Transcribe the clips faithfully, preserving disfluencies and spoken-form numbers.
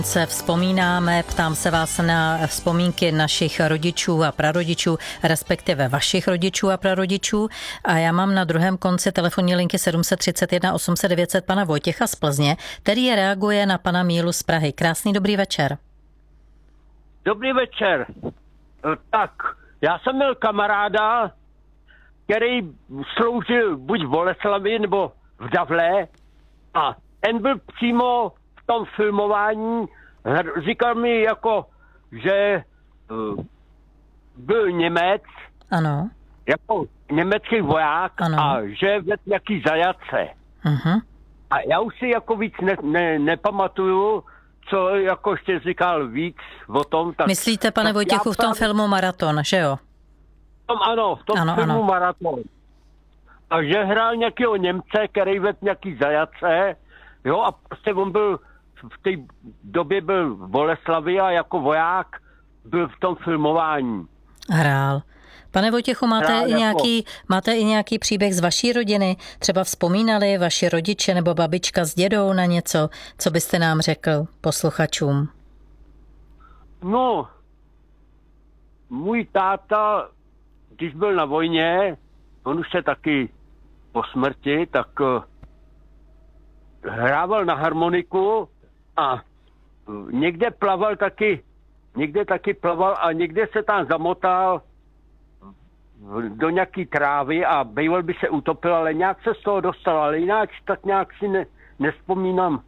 Se vzpomínáme, ptám se vás na vzpomínky našich rodičů a prarodičů, respektive vašich rodičů a prarodičů. A já mám na druhém konci telefonní linky sedm set třicet jedna osm set devět set pana Vojtěcha z Plzně, který reaguje na pana Mílu z Prahy. Krásný dobrý večer. Dobrý večer. Tak, já jsem měl kamaráda, který sloužil buď v Boleslavi nebo v Davle a ten byl přímo v tom filmování, říkal mi jako, že uh, byl Němec, ano, jako německý voják, ano, a že vedl nějaký zajace. uh-huh. A já už si jako víc ne, ne, nepamatuju, co jako ještě říkal víc o tom. Tak, myslíte, pane tak Vojtěchu, v tom filmu Maraton, že jo? V tom, ano, v tom ano, filmu ano. Maraton. A že hrál nějakého Němce, který vedl nějaký zajace, jo, a prostě on byl, v té době byl v Boleslavi a jako voják byl v tom filmování. Hrál. Pane Vojtěchu, máte, Hrál i jako... nějaký, máte i nějaký příběh z vaší rodiny? Třeba vzpomínali vaši rodiče nebo babička s dědou na něco, co byste nám řekl posluchačům? No, můj táta, když byl na vojně, on už se taky po smrti, tak uh, hrával na harmoniku a uh, někde plaval taky, někde taky plaval a někde se tam zamotal do nějaký trávy a býval by se utopil, ale nějak se z toho dostal, ale jinak tak nějak si ne, nespomínám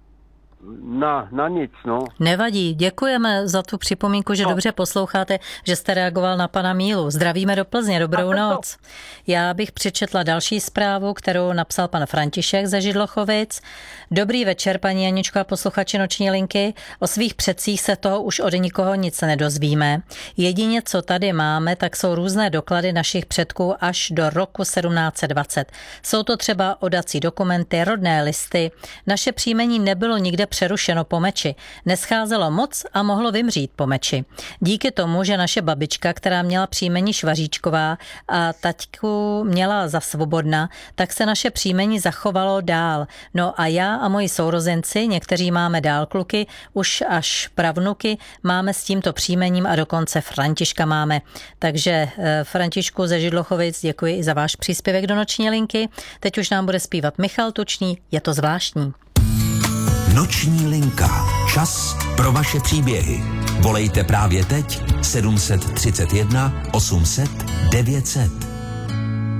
na, na nic, no. Nevadí, děkujeme za tu připomínku, že no. dobře posloucháte, že jste reagoval na pana Mílu. Zdravíme do Plzně, dobrou noc. Já bych přečetla další zprávu, kterou napsal pan František ze Židlochovic. Dobrý večer, paní Janičko a posluchači Noční linky. O svých předcích se toho už od nikoho nic nedozvíme. Jedině, co tady máme, tak jsou různé doklady našich předků až do roku sedmnáct set dvacet. Jsou to třeba odací dokumenty, rodné listy. Naše příjmení nebylo nikde přerušeno po meči. Nescházelo moc a mohlo vymřít po meči. Díky tomu, že naše babička, která měla příjmení Švaříčková a taťku měla za Svobodna, tak se naše příjmení zachovalo dál. No a já a moji sourozenci, někteří máme dál kluky, už až pravnuky, máme s tímto příjmením a dokonce Františka máme. Takže Františku ze Židlochovic, děkuji i za váš příspěvek do Noční linky. Teď už nám bude zpívat Michal Tučný, Je to zvláštní. Noční linka. Čas pro vaše příběhy. Volejte právě teď sedm set třicet jedna osm set devět set.